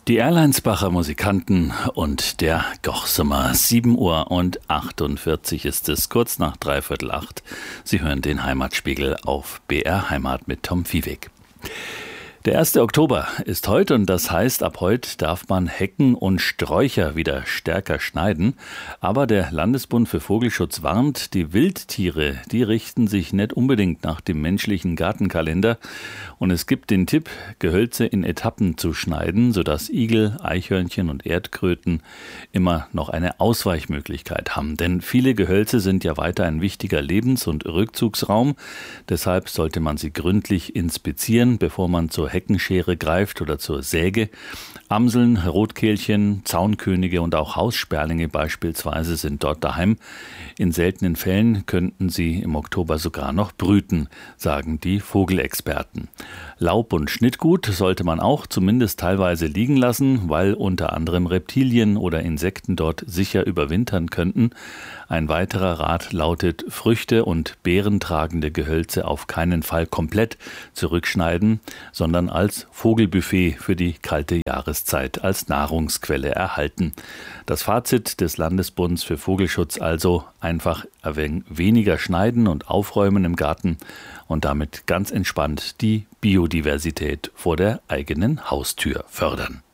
Die Erleinsbacher Musikanten und der Gochsummer. 7:48 Uhr ist es, kurz nach 7:45. Sie hören den Heimatspiegel auf BR Heimat mit Tom Viehweg. Der 1. Oktober ist heute und das heißt, ab heute darf man Hecken und Sträucher wieder stärker schneiden. Aber der Landesbund für Vogelschutz warnt, die Wildtiere, die richten sich nicht unbedingt nach dem menschlichen Gartenkalender. Und es gibt den Tipp, Gehölze in Etappen zu schneiden, sodass Igel, Eichhörnchen und Erdkröten immer noch eine Ausweichmöglichkeit haben. Denn viele Gehölze sind ja weiter ein wichtiger Lebens- und Rückzugsraum. Deshalb sollte man sie gründlich inspizieren, bevor man zur Heckenschere greift oder zur Säge. Amseln, Rotkehlchen, Zaunkönige und auch Haussperlinge beispielsweise sind dort daheim. In seltenen Fällen könnten sie im Oktober sogar noch brüten, sagen die Vogelexperten. Laub und Schnittgut sollte man auch zumindest teilweise liegen lassen, weil unter anderem Reptilien oder Insekten dort sicher überwintern könnten. Ein weiterer Rat lautet, Früchte und beerentragende Gehölze auf keinen Fall komplett zurückschneiden, sondern als Vogelbuffet für die kalte Jahreszeit als Nahrungsquelle erhalten. Das Fazit des Landesbunds für Vogelschutz also: einfach ein wenig weniger schneiden und aufräumen im Garten und damit ganz entspannt die Biodiversität vor der eigenen Haustür fördern.